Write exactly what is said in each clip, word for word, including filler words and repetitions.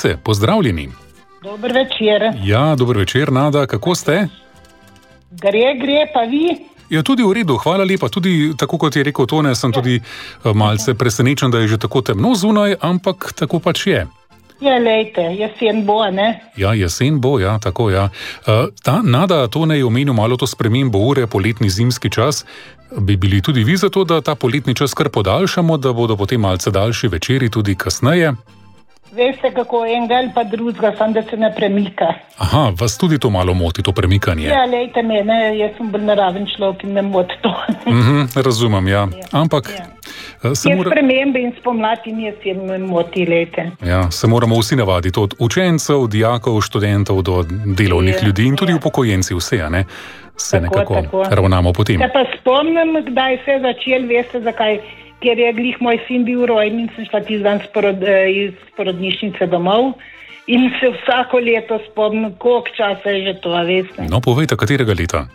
Gorice, pozdravljeni. Dober večer. Ja, dober večer, Nada, kako ste? Gre, gre, pa vi? Ja, tudi v redu, hvala lepa. Tudi, tako kot je rekel Tone, sem tudi malce presenečen, da je že tako temno zunaj, ampak tako pač je. Ja, lejte, jesen bo, ne? Ja, jesen bo, ja, tako, ja. Ta Nada, Tone je omenil malo to spremembo ure, poletni zimski čas. Bi bili tudi vi za to, da ta poletni čas kar podaljšamo, da bodo potem malce daljši večeri tudi kasneje? Veste, kako enega ali pa drugega, sam da se ne premika. Aha, vas tudi to malo moti, to premikanje? Ja, lejte mene, jaz sem bolj naraven človek in me moti to. Mhm, razumem, ja. Ampak... Ja. Se je mora... spremembe in spomladi in jesen me moti, lejte. Ja, se moramo vsi navaditi, od učencev, dijakov, študentov do delovnih je, ljudi in tudi je. upokojenci vse, a ne? Se Tako, nekako tako. ravnamo potem. Se pa spomnim, kdaj se je začel, veste zakaj, ker je glih moj sin bil rojen in sem šla tisti dan sporod, iz porodnišnice domov in se vsako leto spomnim, koliko časa je že to, veste. No, povejte, katerega leta?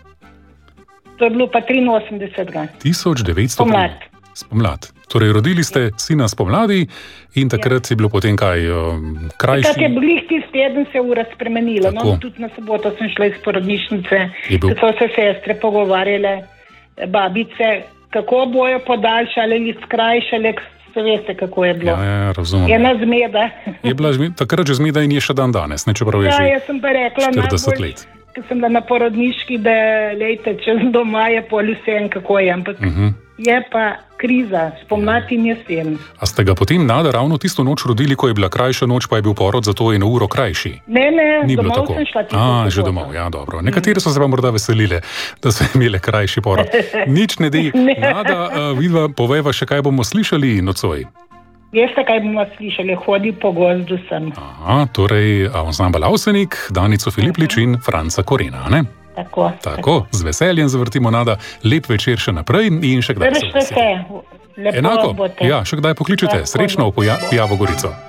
To je bilo pa triinosemdesetega. tisoč devetsto Spomlad. Spomlad. Torej, rodili ste sina spomladi in takrat je bilo potem kaj um, krajši? Takrat je glih tisti teden se ura spremenila. Tako. No, tudi na soboto sem šla iz porodnišnice, bil... ko so se sestre pogovarjale, babice, kako bojo podaljšali ali skrajšali, se veste, kako je bilo. Ja, ja, razumem. Ena zmeda. Je bila zmeda, takrat že zmeda in je še dan danes, ne, čeprav je Ja, že jaz sem pa rekla, štirideset let. Ko sem bila na porodniški, da lejte, čez doma je pol vsem, kako je, ampak uh -huh. je pa kriza, spomladi in jesen. A ste ga potem, Nada, ravno tisto noč rodili, ko je bila krajša noč, pa je bil porod, zato je eno uro krajši? Ne, ne, Ni domov bilo tako. sem šla tisto. A, že domov, ja, dobro. Nekatere so se pa morda veselile, da so imele krajši porod. Nič ne dej. Nada, uh, vidva, povejva še, kaj bomo slišali nocoj. Veste, kaj bomo slišali? Hodi po gozdu sem. Aha, torej ansambel Avsenik, Danico Filiplič in Franca Korena, ne? Tako. Tako, z veseljem zavrtimo, Nada. Lep večer še naprej in še kdaj se Držite se. Lepo Enako, bote. ja, še kdaj pokličete. Tako Srečno v Poja- Pijavo Gorico.